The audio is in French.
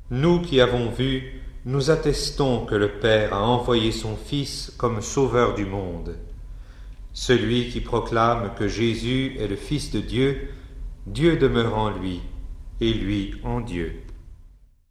Nous qui avons vu, nous attestons que le Père a envoyé son Fils comme sauveur du monde. Celui qui proclame que Jésus est le Fils de Dieu, Dieu demeure en lui, et lui en Dieu.